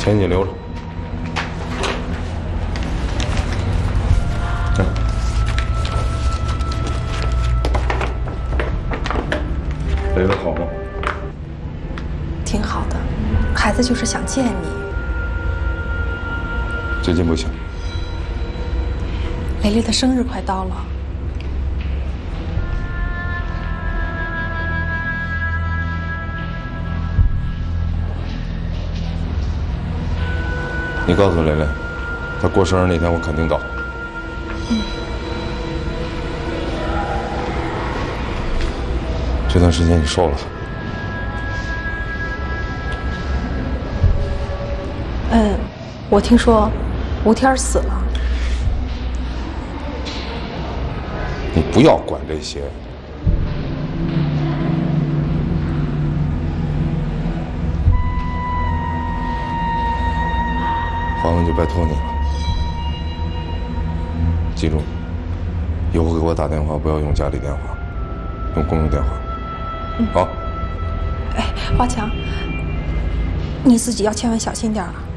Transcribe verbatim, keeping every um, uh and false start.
钱你留着。这。雷雷好吗？ 挺好的，孩子就是想见你。 最近不行。 雷雷的生日快到了。 你告诉雷雷，他过生日那天我肯定到。嗯。这段时间你瘦了。 嗯，我听说吴天死了。 你不要管这些。 华文就拜托你了，记住，以后给我打电话不要用家里电话，用公用电话。嗯、好。 哎，华强，你自己要千万小心点啊！